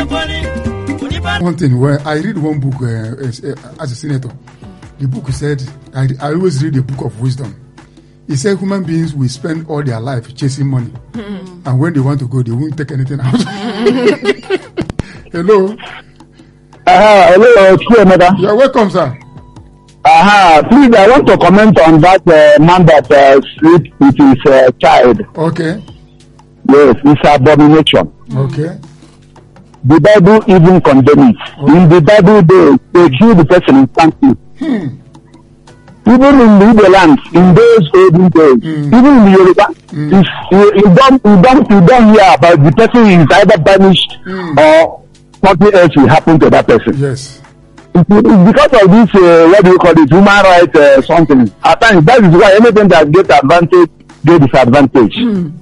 One thing where I read one book as a senator, the book said, I always read the book of wisdom. He said human beings will spend all their life chasing money. And when they want to go, they won't take anything out. Hello? Hello, You're welcome, sir. Please, I want to comment on that man that sleep with his child. Okay. Yes, it's abomination. Okay. The Bible even condemns it. Okay. In the Bible, they kill the person instantly. Even in the Igbo lands, in those olden days, even in the Yoruba, if you don't hear about the person is either banished or something else will happen to that person. Yes. It's because of this, what do you call it, human rights something. At times, that is why anything that gets advantage, get disadvantage.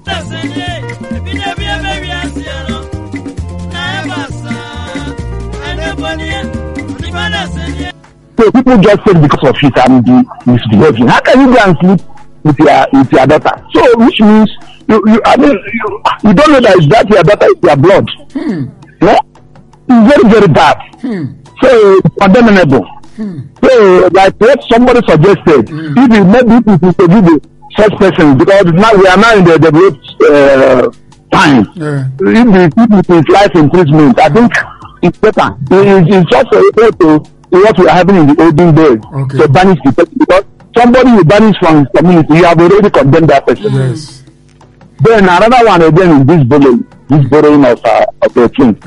So people just say because of his misbehaving. How can you go and sleep with your daughter? So which means you don't know that your daughter is your blood. Yeah? It's very, very bad. So condemnable. So like what somebody suggested, if it maybe people to give such person, because now we are now in the developed time. Yeah. If the people is life imprisonment, I think it's better. It's just a way to what we are having in the olden days. Okay. To banish the person, because somebody you banish from his community, you have already condemned that person. Yes. Then another one again is this borrowing of a thing.